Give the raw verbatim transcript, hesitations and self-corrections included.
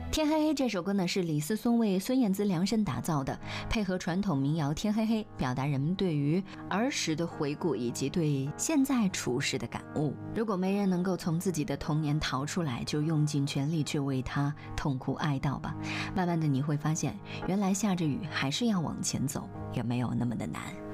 天黑黑这首歌呢是李思松为孙燕姿量身打造的，配合传统民谣天黑黑，表达人们对于儿时的回顾以及对现在处事的感悟。如果没人能够从自己的童年逃出来，就用尽全力去为他痛哭哀悼吧。慢慢的你会发现，原来下着雨还是要往前走，也没有那么的难。